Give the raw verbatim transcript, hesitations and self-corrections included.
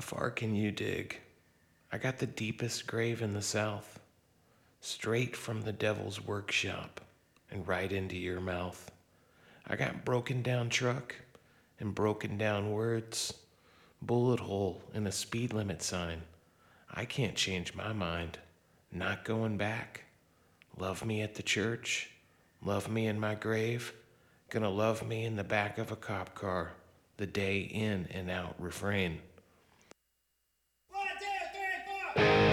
far can you dig? I got the deepest grave in the South, straight from the devil's workshop and right into your mouth. I got broken down truck and broken down words, bullet hole in a speed limit sign. I can't change my mind, not going back. Love me at the church, love me in my grave, gonna love me in the back of a cop car, the day in and out refrain. One, two, three, four.